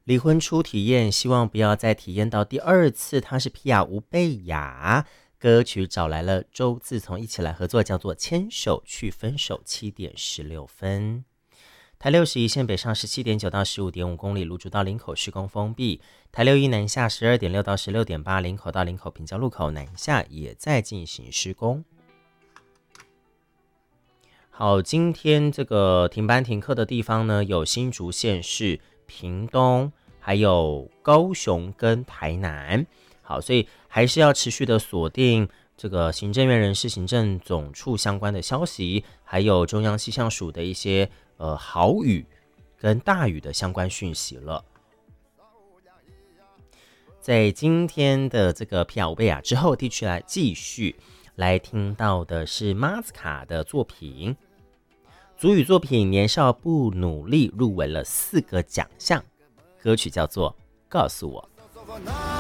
离婚初体验，希望不要再体验到第二次。他是皮亚吴贝雅，歌曲找来了周自从一起来合作，叫做《牵手去分手》，7:16。台六十一线北上17.9到15.5公里，芦竹到林口施工封闭。台六一南下12.6到16.8，林口到林口平交路口南下也在进行施工。好，今天这个停班停课的地方呢，有新竹县市、屏东，还有高雄跟台南。好，所以还是要持续的锁定这个行政院人事行政总处相关的消息，还有中央气象署的一些豪雨跟大雨的相关讯息了。在今天的这个皮亚乌贝亚之后，地区来继续来听到的是马斯卡的作品，族语作品《年少不努力》入围了4个奖项，歌曲叫做《告诉我》。